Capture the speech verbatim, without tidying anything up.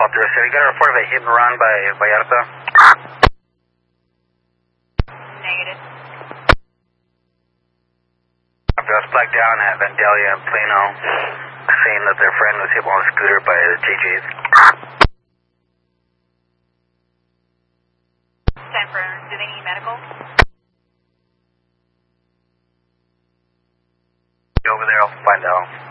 Altura City. You got a report of a hit and run by Vallarta? Negative. Copy, I was flagged down at Vandalia and Plano, saying that their friend was hit on a scooter by the G Gs. Time for, do they need medical? Over there, I'll find out.